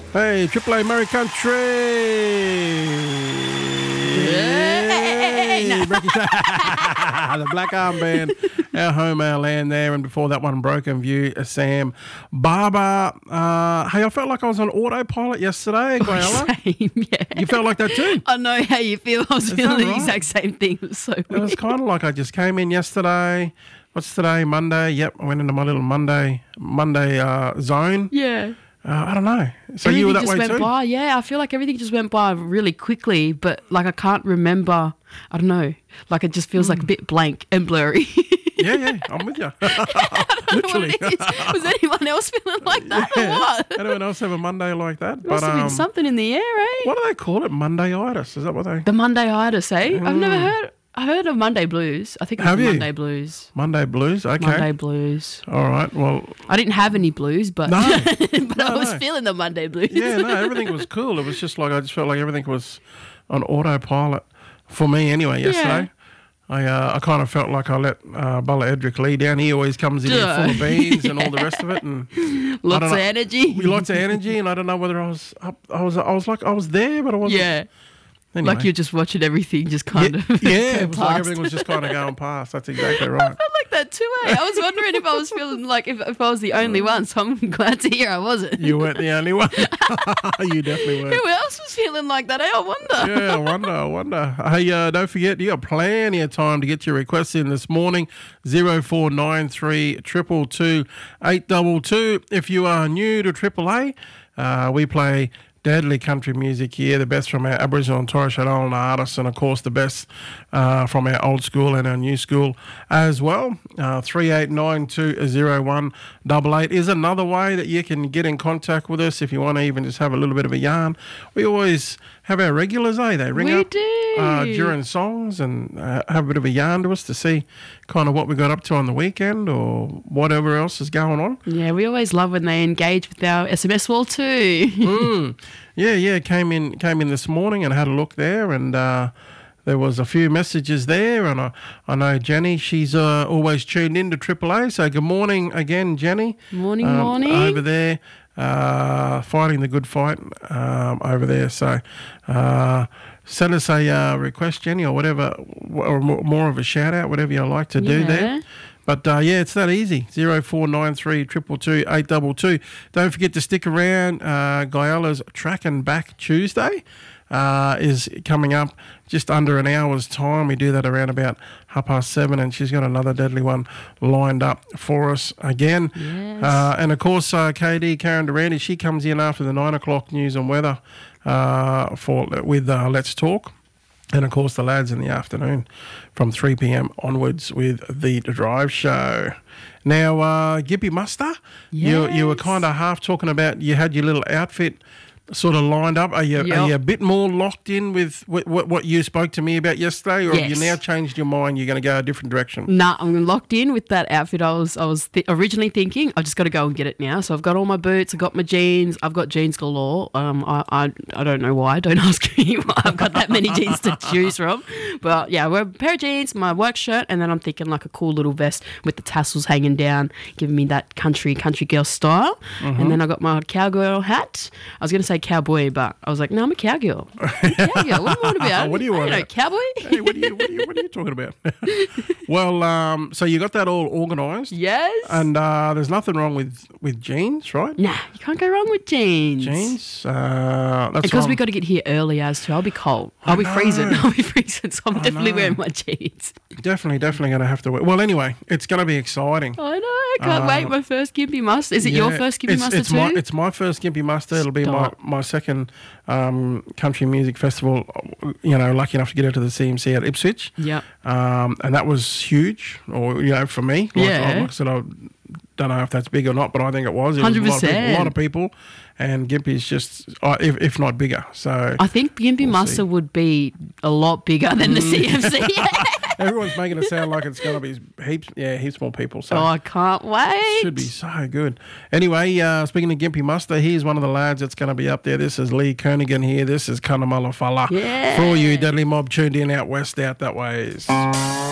Hey, Triple A Murray Country. Hey, no. The Black Arm Band, our home, our land there. And before that one, Broken View, Sam Barber. Hey, I felt like I was on autopilot yesterday, Guyala. Same, yeah. You felt like that too? I know how you feel. I was feeling that the right? exact same thing. It was so It weird. was kind of like I just came in yesterday. What's today? Monday. Yep, I went into my little Monday zone. Yeah. I don't know. So Everything you were that just way went too? by. Yeah, I feel like everything just went by really quickly, but like I can't remember. I don't know. Like it just feels like a bit blank and blurry. Yeah, I'm with you. Literally. What it is. Was anyone else feeling like that or what? Anyone else have a Monday like that? Must have been something in the air, eh? What do they call it? Mondayitis? Is that what they... The Mondayitis, eh? I've never heard. I heard of Monday Blues. I think it was Have you? Monday Blues. Monday blues? Okay. Monday Blues. All right. Well, I didn't have any blues, but No. but I was no. feeling the Monday Blues. yeah, no, everything was cool. It was just like I just felt like everything was on autopilot for me anyway yesterday. I kind of felt like I let Bulla Edric Lee down. He always comes in here Duh. full of beans and all the rest of it. And Lots of know. energy. lots of energy, and I don't know whether I was up. I was like I was there, but I wasn't. Yeah. Anyway. Like you're just watching everything just kind of Yeah, go it was like past. everything was just kind of going past. That's exactly right. I felt like that too, eh? I was wondering if I was feeling like if I was the only one, so I'm glad to hear I wasn't. You weren't the only one. You definitely weren't. Who else was feeling like that, eh? I wonder. Yeah, I wonder. Hey, don't forget, you got plenty of time to get your requests in this morning. 0493 222 822. If you are new to Triple A, we play deadly country music here, the best from our Aboriginal and Torres Strait Islander artists, and of course the best from our old school and our new school as well. 38920188 is another way that you can get in contact with us if you want to even just have a little bit of a yarn. We always have our regulars, They ring We up do. during songs and have a bit of a yarn to us to see kind of what we got up to on the weekend or whatever else is going on. Yeah, we always love when they engage with our SMS wall too. Yeah. Came in this morning and had a look there, and there was a few messages there, and I know Jenny. She's always tuned in to Triple A. So good morning again, Jenny. Morning. Over there, fighting the good fight over there. So send us a request, Jenny, or whatever, or more of a shout out, whatever you like to do there. But, it's that easy. 0493 222 822. Don't forget to stick around. Guyala's Track and Back Tuesday is coming up just under an hour's time. We do that around about 7:30, and she's got another deadly one lined up for us again. Yes. And, of course, KD, Karen Durante, she comes in after the 9 o'clock news and weather with Let's Talk. And, of course, the lads in the afternoon from 3 p.m. onwards with The Drive Show. Now, Gippy Muster, you were kind of half talking about you had your little outfit sort of lined up. Are you a bit more locked in with what you spoke to me about yesterday, or have you now changed your mind? You're going to go a different direction? Nah, I'm locked in with that outfit. I was originally thinking I've just got to go and get it now. So I've got all my boots, I've got my jeans, I've got jeans galore. I don't know why. Don't ask me why I've got that many jeans to choose from. But yeah, I wear a pair of jeans, my work shirt, and then I'm thinking like a cool little vest with the tassels hanging down, giving me that country girl style. And then I got my cowgirl hat. I was going to say cowboy, but I was like, no, I'm a cowgirl. Cowgirl. What am I on about? What do you want? Cowboy? Hey, what are you talking about? Well, so you got that all organised? Yes. And there's nothing wrong with jeans, right? Nah, you can't go wrong with jeans. Jeans. That's Because what we got to get here early as too. I'll be cold. I'll be freezing. So I'm definitely wearing my jeans. Definitely going to have to wear. Well, anyway, it's going to be exciting. I know. I can't wait. My first Gimpy Muster. Is it your first Gimpy Muster too? It's my first Gimpy Muster. It'll be my second country music festival. Lucky enough to get into the CMC at Ipswich. Yeah. And that was huge, or for me. Like I said, I don't know if that's big or not, but I think it was. It was 100%. a lot of people, and Gimpy's just, if not bigger. So I think Gimpy Muster would be a lot bigger than the CMC. Everyone's making it sound like it's going to be heaps more people. So I can't wait. It should be so good. Anyway, speaking of Gimpy Muster, here's one of the lads that's going to be up there. This is Lee Kernaghan here. This is Cunnamulla Falla. Yeah. For all you Deadly Mob tuned in out west, out that ways.